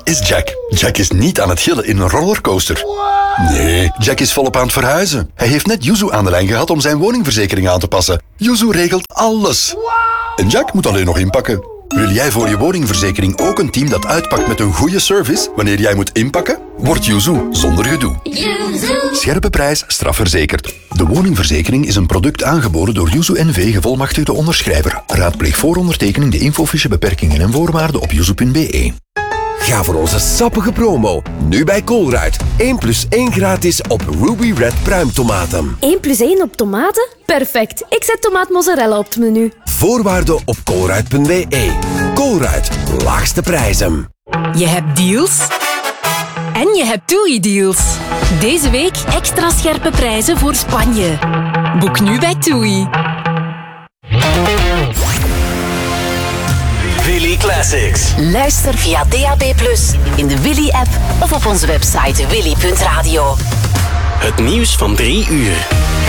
is Jack. Jack is niet aan het gillen in een rollercoaster. Nee, Jack is volop aan het verhuizen. Hij heeft net Yuzu aan de lijn gehad om zijn woningverzekering aan te passen. Yuzu regelt alles. En Jack moet alleen nog inpakken. Wil jij voor je woningverzekering ook een team dat uitpakt met een goede service wanneer jij moet inpakken? Word Yuzu zonder gedoe. Scherpe prijs, strafverzekerd. De woningverzekering is een product aangeboden door Yuzu NV gevolmachtigde onderschrijver. Raadpleeg voor ondertekening de infofiche beperkingen en voorwaarden op yuzu.be. Ga voor onze sappige promo. Nu bij Colruyt. 1+1 gratis op Ruby Red pruimtomaten. 1+1 op tomaten? Perfect. Ik zet tomaat mozzarella op het menu. Voorwaarden op colruyt.be. Colruyt. Laagste prijzen. Je hebt deals en je hebt TUI-deals. Deze week extra scherpe prijzen voor Spanje. Boek nu bij TUI. Willy Classics. Luister via DAB+, in de Willy-app of op onze website willy.radio. Het nieuws van 3 uur.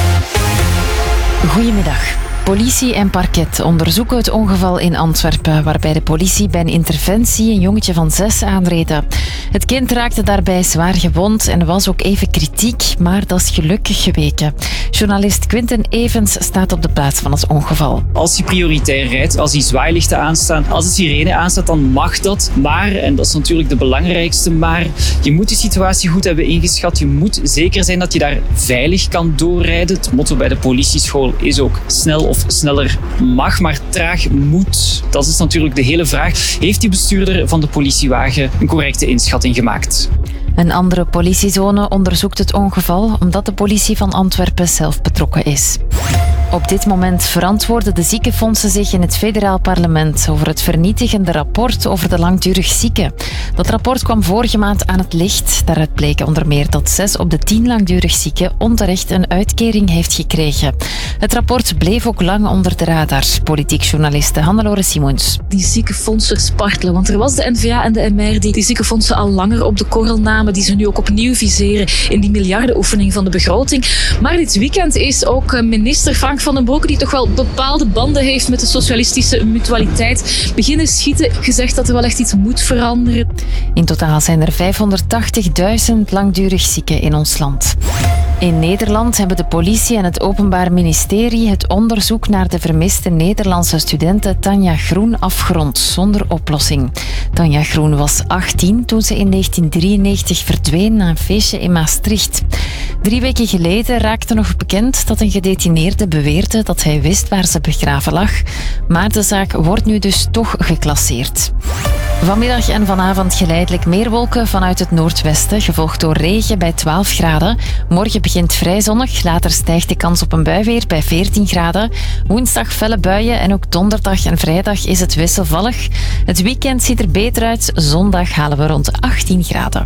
Goedemiddag. Politie en parket onderzoeken het ongeval in Antwerpen, waarbij de politie bij een interventie een jongetje van 6 aanreden. Het kind raakte daarbij zwaar gewond en was ook even kritiek, maar dat is gelukkig geweken. Journalist Quinten Evans staat op de plaats van het ongeval. Als je prioritair rijdt, als die zwaailichten aanstaan, als de sirene aanstaat, dan mag dat. Maar, en dat is natuurlijk de belangrijkste, maar je moet de situatie goed hebben ingeschat. Je moet zeker zijn dat je daar veilig kan doorrijden. Het motto bij de politieschool is ook snel of sneller mag, maar traag moet. Dat is natuurlijk de hele vraag. Heeft die bestuurder van de politiewagen een correcte inschatting gemaakt? Een andere politiezone onderzoekt het ongeval omdat de politie van Antwerpen zelf betrokken is. Op dit moment verantwoorden de ziekenfondsen zich in het federaal parlement over het vernietigende rapport over de langdurig zieken. Dat rapport kwam vorige maand aan het licht. Daaruit bleek onder meer dat 6 op de 10 langdurig zieken onterecht een uitkering heeft gekregen. Het rapport bleef ook lang onder de radar. Politiek journaliste Hannelore Simons. Die ziekenfondsen spartelen, want er was de N-VA en de MR die ziekenfondsen al langer op de korrel namen, die ze nu ook opnieuw viseren in die miljardenoefening van de begroting. Maar dit weekend is ook minister Frank van den Broeke, die toch wel bepaalde banden heeft met de socialistische mutualiteit, beginnen schieten, gezegd dat er wel echt iets moet veranderen. In totaal zijn er 580.000 langdurig zieken in ons land. In Nederland hebben de politie en het Openbaar Ministerie het onderzoek naar de vermiste Nederlandse studente Tanja Groen afgerond, zonder oplossing. Tanja Groen was 18 toen ze in 1993 verdween na een feestje in Maastricht. 3 weken geleden raakte nog bekend dat een gedetineerde beweerde dat hij wist waar ze begraven lag, maar de zaak wordt nu dus toch geclasseerd. Vanmiddag en vanavond geleidelijk meer wolken vanuit het noordwesten, gevolgd door regen bij 12 graden. Morgen begint vrij zonnig, later stijgt de kans op een bui weer bij 14 graden. Woensdag felle buien en ook donderdag en vrijdag is het wisselvallig. Het weekend ziet er beter uit, zondag halen we rond 18 graden.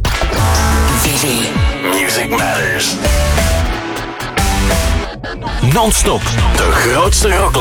Music Matters. Non-stop, de grootste rocklife.